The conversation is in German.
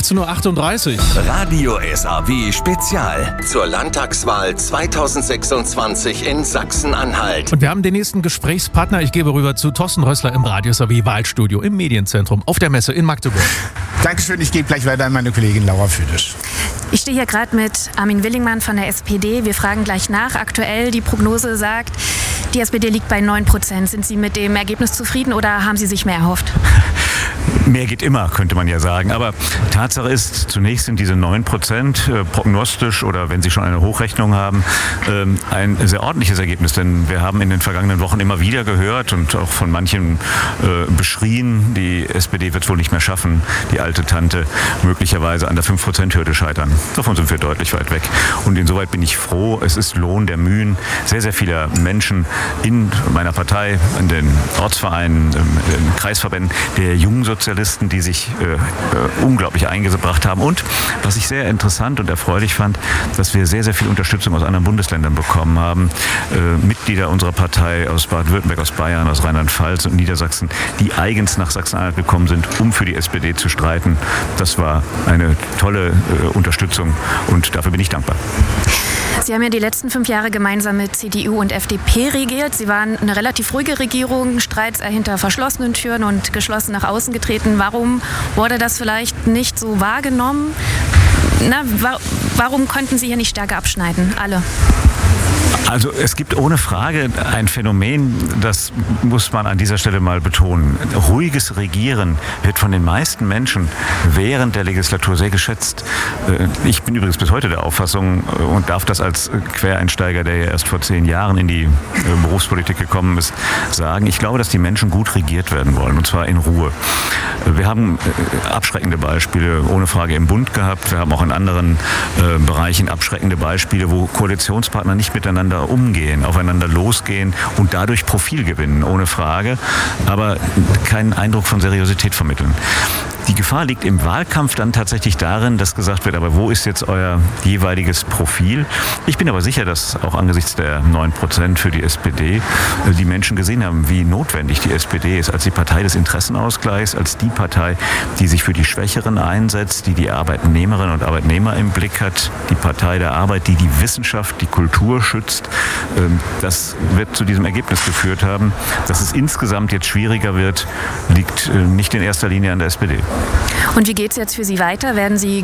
18:38 Uhr. Radio SAW Spezial zur Landtagswahl 2026 in Sachsen-Anhalt. Und wir haben den nächsten Gesprächspartner. Ich gebe rüber zu Thorsten Rössler im Radio SAW Wahlstudio im Medienzentrum auf der Messe in Magdeburg. Dankeschön, ich gebe gleich weiter an meine Kollegin Laura Füdisch. Ich stehe hier gerade mit Armin Willingmann von der SPD. Wir fragen gleich nach. Aktuell die Prognose sagt, die SPD liegt bei 9%. Sind Sie mit dem Ergebnis zufrieden oder haben Sie sich mehr erhofft? Mehr geht immer, könnte man ja sagen. Aber Tatsache ist, zunächst sind diese 9% prognostisch oder wenn Sie schon eine Hochrechnung haben, ein sehr ordentliches Ergebnis. Denn wir haben in den vergangenen Wochen immer wieder gehört und auch von manchen beschrien, die SPD wird es wohl nicht mehr schaffen, die alte Tante möglicherweise an der 5%-Hürde scheitern. Davon sind wir deutlich weit weg. Und insoweit bin ich froh, es ist Lohn der Mühen sehr, sehr vieler Menschen in meiner Partei, in den Ortsvereinen, in Kreisverbänden, der jungen Sozialisten, die sich unglaublich eingebracht haben. Und was ich sehr interessant und erfreulich fand, dass wir sehr, sehr viel Unterstützung aus anderen Bundesländern bekommen haben. Mitglieder unserer Partei aus Baden-Württemberg, aus Bayern, aus Rheinland-Pfalz und Niedersachsen, die eigens nach Sachsen-Anhalt gekommen sind, um für die SPD zu streiten. Das war eine tolle Unterstützung und dafür bin ich dankbar. Sie haben ja die letzten 5 Jahre gemeinsam mit CDU und FDP regiert. Sie waren eine relativ ruhige Regierung, Streits hinter verschlossenen Türen und geschlossen nach außen getreten. Warum wurde das vielleicht nicht so wahrgenommen? Warum konnten Sie hier nicht stärker abschneiden? Alle. Also es gibt ohne Frage ein Phänomen, das muss man an dieser Stelle mal betonen. Ruhiges Regieren wird von den meisten Menschen während der Legislatur sehr geschätzt. Ich bin übrigens bis heute der Auffassung und darf das als Quereinsteiger, der ja erst vor 10 Jahren in die Berufspolitik gekommen ist, sagen. Ich glaube, dass die Menschen gut regiert werden wollen und zwar in Ruhe. Wir haben abschreckende Beispiele ohne Frage im Bund gehabt. Wir haben auch in anderen Bereichen abschreckende Beispiele, wo Koalitionspartner nicht miteinander umgehen, aufeinander losgehen und dadurch Profil gewinnen, ohne Frage, aber keinen Eindruck von Seriosität vermitteln. Die Gefahr liegt im Wahlkampf dann tatsächlich darin, dass gesagt wird, aber wo ist jetzt euer jeweiliges Profil? Ich bin aber sicher, dass auch angesichts der 9% für die SPD die Menschen gesehen haben, wie notwendig die SPD ist als die Partei des Interessenausgleichs, als die Partei, die sich für die Schwächeren einsetzt, die die Arbeitnehmerinnen und Arbeitnehmer im Blick hat, die Partei der Arbeit, die die Wissenschaft, die Kultur schützt. Das wird zu diesem Ergebnis geführt haben. Dass es insgesamt jetzt schwieriger wird, liegt nicht in erster Linie an der SPD. Und wie geht es jetzt für Sie weiter? Werden Sie